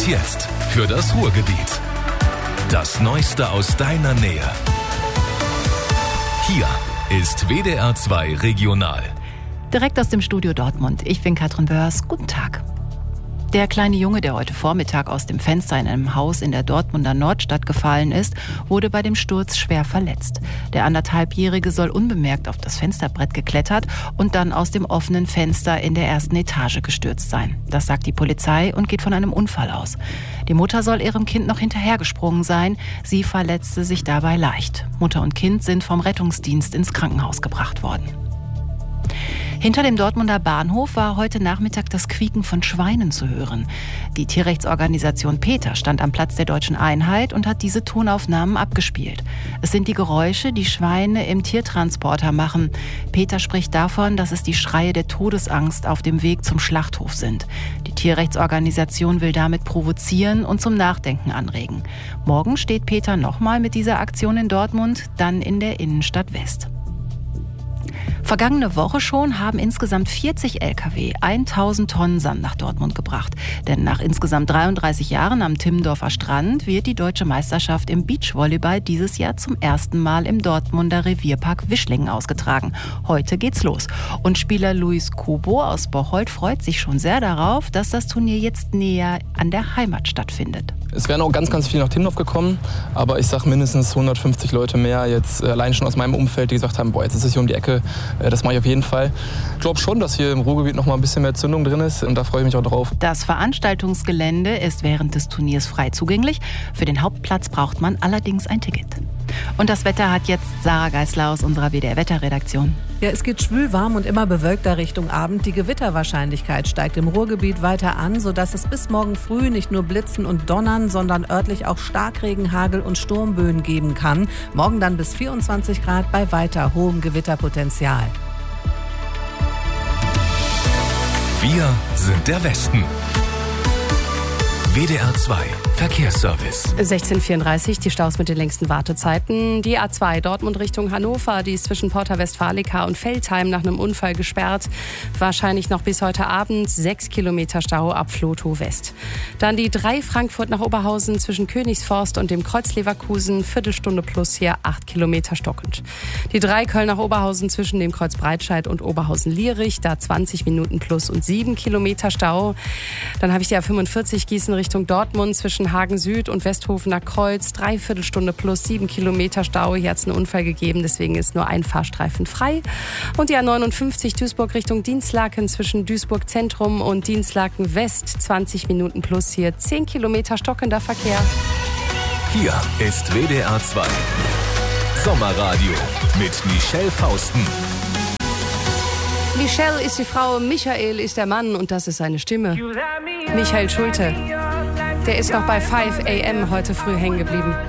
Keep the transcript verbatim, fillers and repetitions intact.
Und jetzt für das Ruhrgebiet. Das Neueste aus deiner Nähe. Hier ist W D R zwei Regional. Direkt aus dem Studio Dortmund. Ich bin Katrin Börs. Guten Tag. Der kleine Junge, der heute Vormittag aus dem Fenster in einem Haus in der Dortmunder Nordstadt gefallen ist, wurde bei dem Sturz schwer verletzt. Der anderthalbjährige soll unbemerkt auf das Fensterbrett geklettert und dann aus dem offenen Fenster in der ersten Etage gestürzt sein. Das sagt die Polizei und geht von einem Unfall aus. Die Mutter soll ihrem Kind noch hinterhergesprungen sein. Sie verletzte sich dabei leicht. Mutter und Kind sind vom Rettungsdienst ins Krankenhaus gebracht worden. Hinter dem Dortmunder Bahnhof war heute Nachmittag das Quieken von Schweinen zu hören. Die Tierrechtsorganisation PETA stand am Platz der Deutschen Einheit und hat diese Tonaufnahmen abgespielt. Es sind die Geräusche, die Schweine im Tiertransporter machen. PETA spricht davon, dass es die Schreie der Todesangst auf dem Weg zum Schlachthof sind. Die Tierrechtsorganisation will damit provozieren und zum Nachdenken anregen. Morgen steht PETA nochmal mit dieser Aktion in Dortmund, dann in der Innenstadt West. Vergangene Woche schon haben insgesamt vierzig L K W tausend Tonnen Sand nach Dortmund gebracht. Denn nach insgesamt dreiunddreißig Jahren am Timmendorfer Strand wird die deutsche Meisterschaft im Beachvolleyball dieses Jahr zum ersten Mal im Dortmunder Revierpark Wischlingen ausgetragen. Heute geht's los. Und Spieler Luis Kubo aus Bocholt freut sich schon sehr darauf, dass das Turnier jetzt näher an der Heimat stattfindet. Es wären auch ganz, ganz viele nach Timmendorf gekommen, aber ich sage mindestens hundertfünfzig Leute mehr jetzt äh, allein schon aus meinem Umfeld, die gesagt haben, boah, jetzt ist es hier um die Ecke, äh, das mache ich auf jeden Fall. Ich glaube schon, dass hier im Ruhrgebiet noch mal ein bisschen mehr Zündung drin ist und da freue ich mich auch drauf. Das Veranstaltungsgelände ist während des Turniers frei zugänglich. Für den Hauptplatz braucht man allerdings ein Ticket. Und das Wetter hat jetzt Sarah Geisler aus unserer W D R-Wetterredaktion. Ja, es geht schwül warm und immer bewölkter Richtung Abend. Die Gewitterwahrscheinlichkeit steigt im Ruhrgebiet weiter an, sodass es bis morgen früh nicht nur Blitzen und Donnern, sondern örtlich auch Starkregen, Hagel und Sturmböen geben kann. Morgen dann bis vierundzwanzig Grad bei weiter hohem Gewitterpotenzial. Wir sind der Westen. W D R zwei Verkehrsservice. sechzehn Uhr vierunddreißig, die Staus mit den längsten Wartezeiten. Die A zwei Dortmund Richtung Hannover, die ist zwischen Porta Westfalica und Veltheim nach einem Unfall gesperrt. Wahrscheinlich noch bis heute Abend sechs Kilometer Stau ab Flotow West. Dann die drei Frankfurt nach Oberhausen zwischen Königsforst und dem Kreuz Leverkusen, Viertelstunde plus hier acht Kilometer stockend. Die drei Köln nach Oberhausen zwischen dem Kreuz Breitscheid und Oberhausen-Lierich, da zwanzig Minuten plus und sieben Kilometer Stau. Dann habe ich die A fünfundvierzig Gießen Richtung Dortmund zwischen Hagen Süd und Westhofener Kreuz, dreiviertel Stunde plus sieben Kilometer Stau. Hier hat es einen Unfall gegeben, deswegen ist nur ein Fahrstreifen frei. Und die A neunundfünfzig Duisburg Richtung Dienstlaken zwischen Duisburg Zentrum und Dienstlaken West, zwanzig Minuten plus hier zehn Kilometer stockender Verkehr. Hier ist W D R zwei Sommerradio mit Michelle Fausten. Michelle ist die Frau, Michael ist der Mann und das ist seine Stimme. Michael Schulte, der ist noch bei fünf a m heute früh hängen geblieben.